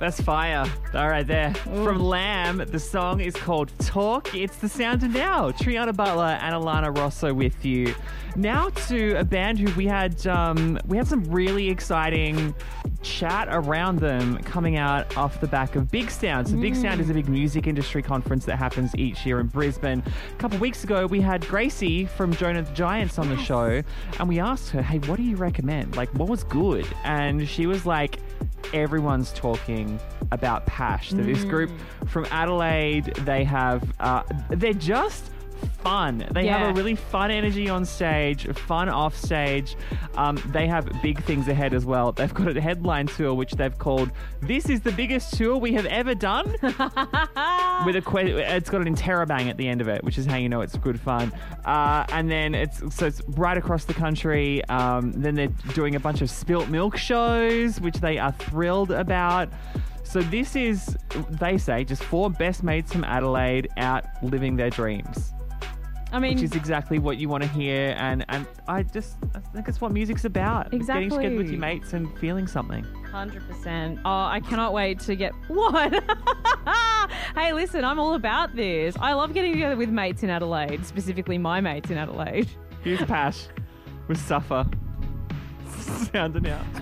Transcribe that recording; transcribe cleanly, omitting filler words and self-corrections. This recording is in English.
That's fire. All right, there. From Lamb, the song is called Talk. It's the sound of now. Triana Butler and Alana Rosso with you. Now to a band who we had some really exciting chat around them coming out off the back of Big Sound. So Big Sound is a big music industry conference that happens each year in Brisbane. A couple of weeks ago, we had Gracie from Jonah the Giants on the show, and we asked her, hey, what do you recommend? Like, what was good? And she was like, everyone's talking about Pash. So this group from Adelaide, they have, they're just fun. They have a really fun energy on stage, fun off stage. They have big things ahead as well. They've got a headline tour which they've called "This is the biggest tour we have ever done." With it's got an interrobang at the end of it, which is how you know it's good fun. And then it's right across the country. Then they're doing a bunch of spilt milk shows, which they are thrilled about. So this is, they say, just 4 best mates from Adelaide out living their dreams. I mean, which is exactly what you want to hear, and I think it's what music's about. Exactly. Getting together with your mates and feeling something. 100%. Oh, I cannot wait to get... What? Hey, listen, I'm all about this. I love getting together with mates in Adelaide, specifically my mates in Adelaide. Here's Pash with Suffer. Sound it out.